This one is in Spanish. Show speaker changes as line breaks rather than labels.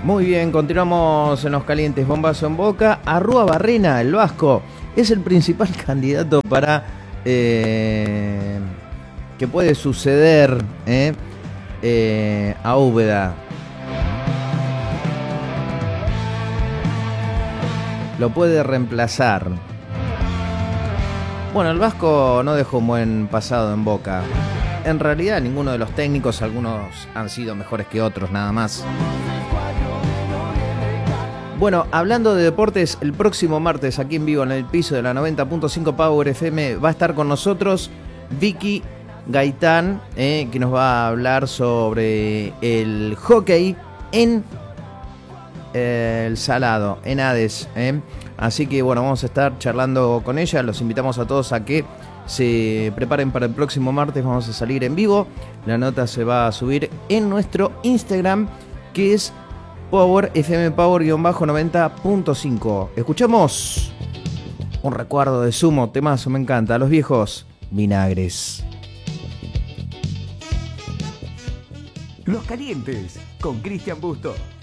Muy bien, continuamos en los calientes. Bombazo en Boca. Arrúa-Barrena, el vasco, es el principal candidato para que puede suceder a Úbeda. Lo puede reemplazar. Bueno, el vasco no dejó un buen pasado en Boca. En realidad ninguno de los técnicos, algunos han sido mejores que otros, nada más. Bueno, hablando de deportes, el próximo martes aquí en vivo en el piso de la 90.5 Power FM va a estar con nosotros Vicky Gaitán, que nos va a hablar sobre el hockey en el Salado, en Hades. Así que bueno, vamos a estar charlando con ella. Los invitamos a todos a que se preparen para el próximo martes. Vamos a salir en vivo. La nota se va a subir en nuestro Instagram, que es Power FM Power-90.5. Escuchamos un recuerdo de Sumo, temazo, me encanta. Los viejos vinagres.
Los calientes con Cristian Busto.